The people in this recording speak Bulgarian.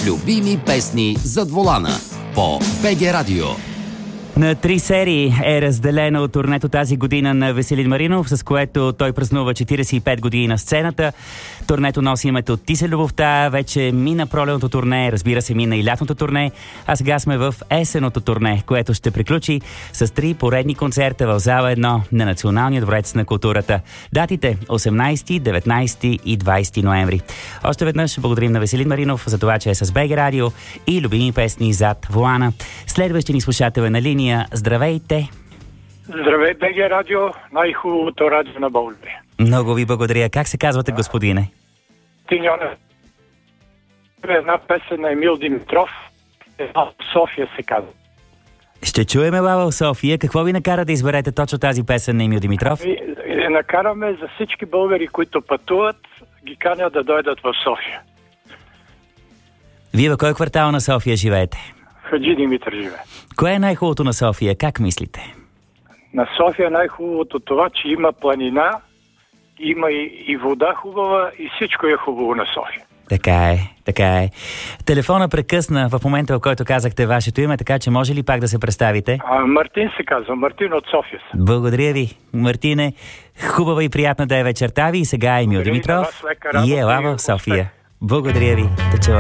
Любими песни зад волана по БГ Радио. На 3 серии е разделено турнето тази година на Веселин Маринов, с което той празнува 45 години на сцената. Турнето носи името "Ти се любовта", вече мина пролетното турне, разбира се, мина и лятното турне, а сега сме в есенното турне, което ще приключи с 3 поредни концерта в зала 1 на Националния дворец на културата. Датите 18, 19 и 20 ноември. Още веднъж благодарим на Веселин Маринов за това, че е с БГ Радио и любими песни зад волана. Следващи ни слушател е на линия. Здравейте! Здравей, БГ Радио, най-хубавото радио на България. Много ви благодаря. Как се казвате, господине? Тиньоне. Една песен на Емил Димитров. София се казва. Ще чуем Лава София. Какво ви накара да изберете точно тази песен на Емил Димитров? Накараме за всички българи, които пътуват, ги каня да дойдат в София. Вие в кой квартал на София живеете? Хаджи Димитър живее. Кое е най-хубавото на София? Как мислите? На София най-хубавото това, че има планина, има и вода хубава и всичко е хубаво на София. Така е. Телефона прекъсна в момента, в който казахте вашето име, така че може ли пак да се представите? Мартин се казва, Мартин от София. Благодаря ви, Мартине. Хубава и приятна да е вечерта ви. И сега Емил Димитров и Елава София. Благодаря ви. Да чуваме.